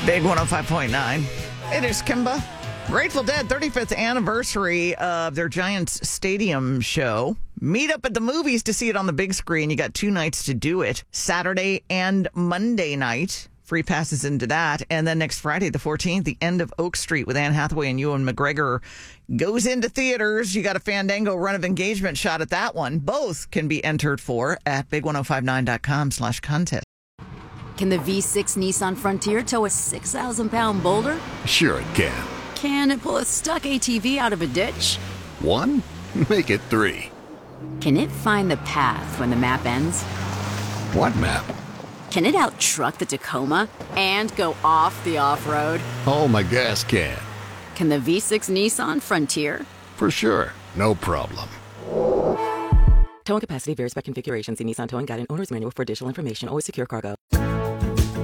Big 105.9. It is Kimba. Grateful Dead 35th anniversary of their Giants Stadium show. Meet up at the movies to see it on the big screen. You got 2 nights to do it. Saturday and Monday night. Free passes into that. And then next Friday, the 14th, the end of Oak Street with Anne Hathaway and Ewan McGregor goes into theaters. You got a Fandango run of engagement shot at that one. Both can be entered for at big1059.com/contest. Can the V6 Nissan Frontier tow a 6,000-pound boulder? Sure it can. Can it pull a stuck ATV out of a ditch? 1? Make it 3. Can it find the path when the map ends? What map? Can it out-truck the Tacoma and go off the off-road? Oh, my gas can. Can the V6 Nissan Frontier? For sure. No problem. Towing capacity varies by configuration. See Nissan Towing Guide and Owner's Manual for additional information. Always secure cargo.